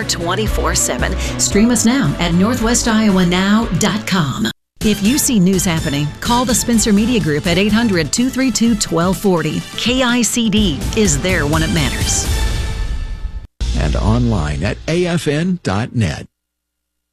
24/7. Stream us now at northwestiowanow.com. If you see news happening, call the Spencer Media Group at 800-232-1240. KICD is there when it matters. And online at afn.net.